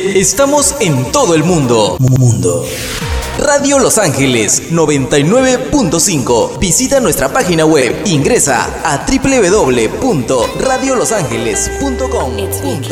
Estamos en todo el mundo. Radio Los Ángeles 99.5. Visita nuestra página web. Ingresa a www.radiolosangeles.com.